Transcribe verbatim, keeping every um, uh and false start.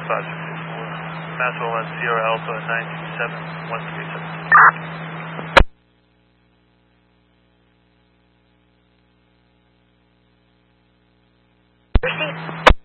five six six four. Maxwell at Sierra Alpha nine two seven one three seven. Receive.